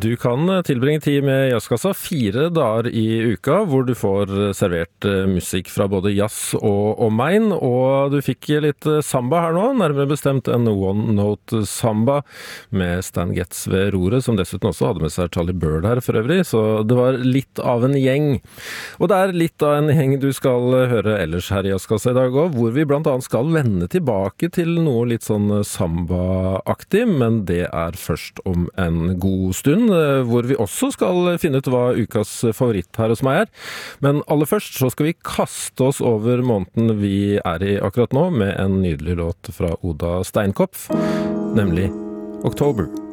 Du kan tilbringe tid med Jazzkassa 4 dager i uka, hvor du får servert musikk fra både jazz og omegn, og du fikk litt samba her nå, nærmere bestemt en one-note samba med Stan Getz ved roret, som dessuten også hadde med seg Charlie Bird her for øvrig, så det var litt av en gjeng. Og det er litt av en gjeng du skal høre ellers her i Jazzkassa i dag også, hvor vi blant annet skal vende tilbake til noe litt sånn samba-aktig, men det er først om en god stund, hvor vi også skal finne ut hva ukas favoritt her hos meg er. Men aller først så skal vi kaste oss over måneden vi er i akkurat nå med en nydelig låt fra Oda Steinkopf, nemlig October.